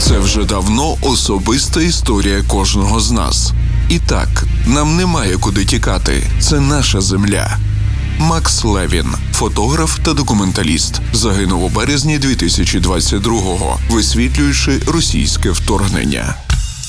Це вже давно особиста історія кожного з нас. І так, нам немає куди тікати. Це наша земля. Макс Левін, фотограф та документаліст, загинув у березні 2022-го, висвітлюючи російське вторгнення.